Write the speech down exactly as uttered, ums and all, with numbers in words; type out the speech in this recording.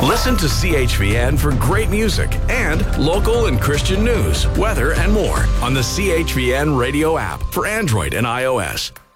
Listen to C H V N for great music and local and Christian news, weather, and more on the C H V N radio app for Android and iOS.